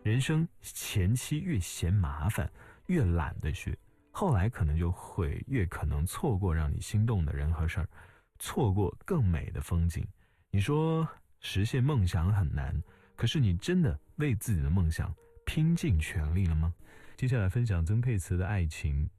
人生前期越嫌麻烦，越懒得学，后来可能就会越可能错过让你心动的人和事儿，错过更美的风景。你说实现梦想很难，可是你真的为自己的梦想拼尽全力了吗？接下来分享曾沛慈的爱情。